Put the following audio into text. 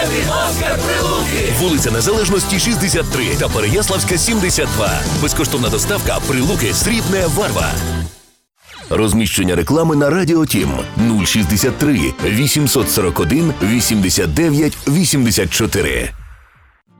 Оскар Прилуки. Вулиця Незалежності, 63 та Переяславська, 72. Безкоштовна доставка. Прилуки, Срібне, Варва. Розміщення реклами на Радіо Тім 063 841 89 84.